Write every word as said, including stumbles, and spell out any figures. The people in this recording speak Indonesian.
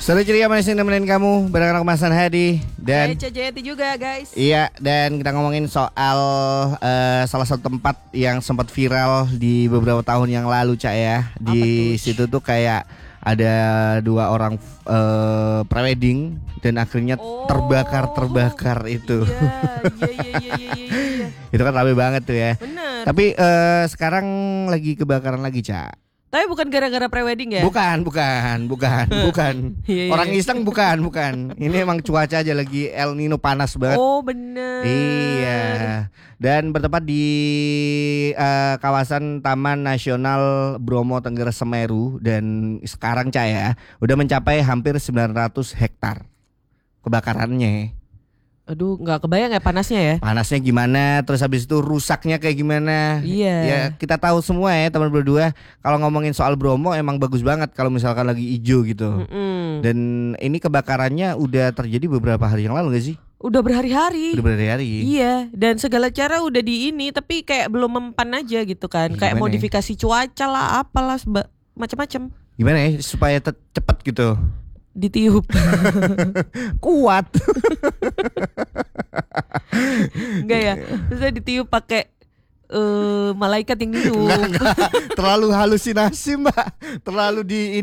Sore ceria manis yang nemenin kamu bareng anak Mas Hadi dan Eca Jayati juga guys. Iya, dan kita ngomongin soal uh, salah satu tempat yang sempat viral di beberapa tahun yang lalu, Cak ya. Di situ tuh kayak ada dua orang uh, prewedding dan akhirnya oh, terbakar-terbakar itu. Iya, iya, iya, iya, iya, iya. Itu kan rame banget tuh ya. Bener. Tapi uh, sekarang lagi kebakaran lagi, Cak. Tapi bukan gara-gara prewedding ya? Bukan, bukan, bukan, bukan. Iya, iya. Orang iseng bukan, bukan. Ini emang cuaca aja lagi El Nino panas banget. Oh bener. Iya. Dan bertempat di uh, kawasan Taman Nasional Bromo Tengger Semeru. Dan sekarang Cak ya, udah mencapai hampir sembilan ratus hektar kebakarannya. Aduh, nggak kebayang ya panasnya ya. Panasnya gimana, terus habis itu rusaknya kayak gimana. Iya. Ya kita tahu semua ya teman berdua. Kalau ngomongin soal Bromo emang bagus banget kalau misalkan lagi hijau gitu. Mm-mm. Dan ini kebakarannya udah terjadi beberapa hari yang lalu gak sih? Udah berhari-hari. Udah berhari-hari. Iya. Dan segala cara udah di ini, tapi kayak belum mempan aja gitu kan. Gimana Kayak ya? modifikasi cuaca lah, apalah seba- macam-macam. Gimana ya supaya te- cepet gitu? Ditiup. Kuat. Enggak ya. Terus ditiup pakai uh, malaikat yang niup. Enggak, enggak. Terlalu halusinasi, Mbak. Terlalu di